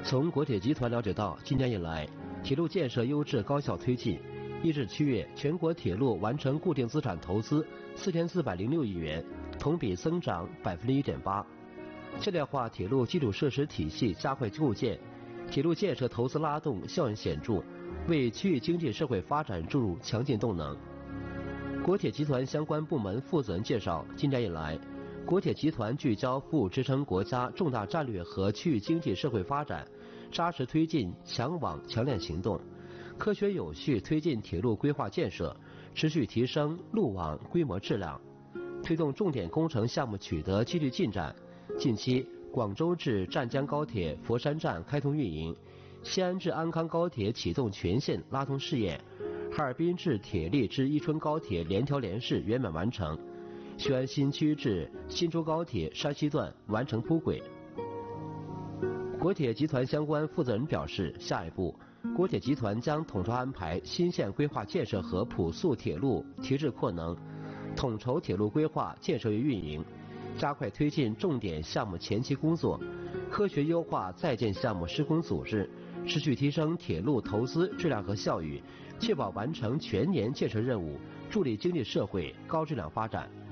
从国铁集团了解到，今年以来，铁路建设优质高效推进。1至7月，全国铁路完成固定资产投资4406亿元，同比增长1.8%。现代化铁路基础设施体系加快构建，铁路建设投资拉动效应显著，为区域经济社会发展注入强劲动能。国铁集团相关部门负责人介绍，今年以来，国铁集团聚焦服务支撑国家重大战略和区域经济社会发展，扎实推进强网强链行动，科学有序推进铁路规划建设，持续提升路网规模质量，推动重点工程项目取得积极进展。近期，广州至湛江高铁佛山站开通运营，西安至安康高铁启动全线拉通试验，哈尔滨至铁力至伊春高铁联调联试圆满完成，雄安新区至新州高铁山西段完成铺轨。国铁集团相关负责人表示，下一步，国铁集团将统筹安排新线规划建设和普速铁路提质扩能，统筹铁路规划建设与运营，加快推进重点项目前期工作，科学优化在建项目施工组织，持续提升铁路投资质量和效益，确保完成全年建设任务，助力经济社会高质量发展。